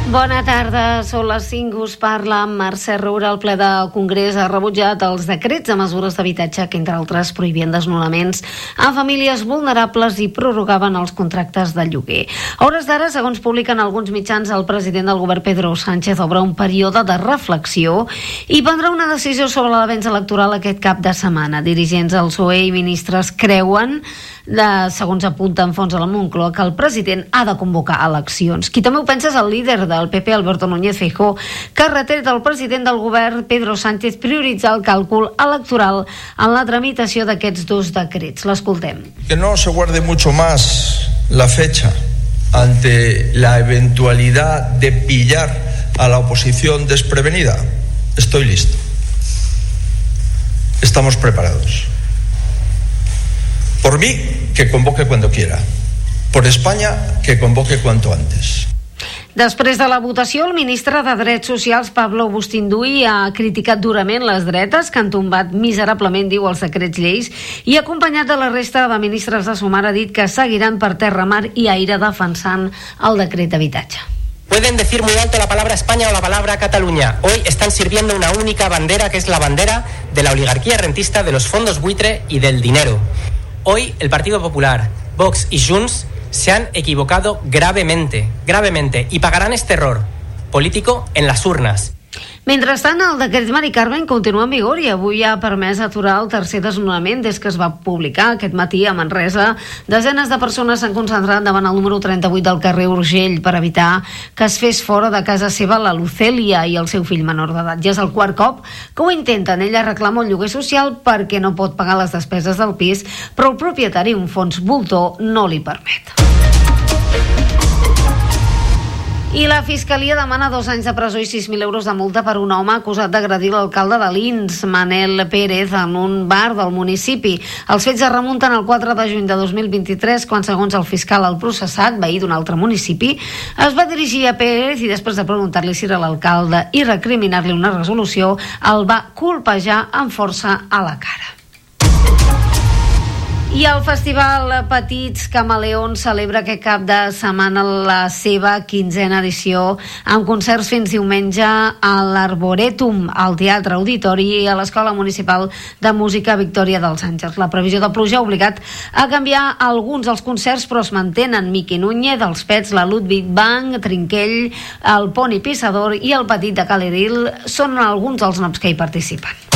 Bona tarda, són les 5, us parla Mercè Roura. El ple del Congrés ha rebutjat els decrets de mesures d'habitatge que, entre altres, prohibien desnonaments a famílies vulnerables i prorrogaven els contractes de lloguer. A hores d'ara, segons publiquen alguns mitjans, el president del govern, Pedro Sánchez, obre un període de reflexió i prendrà una decisió sobre l'avenç electoral aquest cap de setmana. Dirigents del PSOE i ministres creuen, segons apunta en fons a la Moncloa, que el president ha de convocar eleccions. Qui també ho pensa és el líder del PP, Alberto Núñez Feijóo, que ha retret al president del govern, Pedro Sánchez, prioritzar el càlcul electoral en la tramitació d'aquests dos decrets. L'escoltem. Que no se guarde mucho más la fecha ante la eventualidad de pillar a la oposición desprevenida. Estoy listo. Estamos preparados. Por mí, que convoque cuando quiera. Por España, que convoque cuanto antes. Després de la votació, el ministre de Drets Socials, Pablo Bustinduy, ha criticat durament les dretes, que han tombat miserablement, diu, els decrets lleis, i acompanyat de la resta de ministres de Sumar ha dit que seguiran per terra, mar i aire defensant el decret d'habitatge. Pueden decir muy alto la palabra España o la palabra Cataluña. Hoy están sirviendo una única bandera, que es la bandera de la oligarquía rentista, de los fondos buitre y del dinero. Hoy el Partido Popular, Vox y Junts se han equivocado gravemente, y pagarán este error político en las urnas. Mentrestant, el decret Mari Carmen continua en vigor i avui ha permès aturar el tercer desnonament des que es va publicar aquest matí a Manresa. Desenes de persones s'han concentrat davant el número 38 del carrer Urgell per evitar que es fes fora de casa seva la Lucèlia i el seu fill menor d'edat. Ja és el quart cop que ho intenten. Ella reclama un lloguer social perquè no pot pagar les despeses del pis, però el propietari, un fons voltor, no li permet. I la Fiscalia demana 2 anys de presó i 6.000 euros de multa per un home acusat d'agredir l'alcalde de Lins, Manel Pérez, en un bar del municipi. Els fets es remunten al 4 de juny de 2023, quan, segons el fiscal, el processat, veí d'un altre municipi, es va dirigir a Pérez i, després de preguntar-li si era l'alcalde i recriminar-li una resolució, el va colpejar amb força a la cara. I el Festival Petits Camaleons celebra aquest cap de setmana la seva 15a edició amb concerts fins diumenge a l'Arboretum, al Teatre Auditori i a l'Escola Municipal de Música Victòria dels Àngels. La previsió de pluja ha obligat a canviar alguns dels concerts, però es mantenen Miqui Núñez, els Pets, la Ludwig Band, Trinquell, el Poni Pissador i el Petit de Caleril són alguns dels noms que hi participen.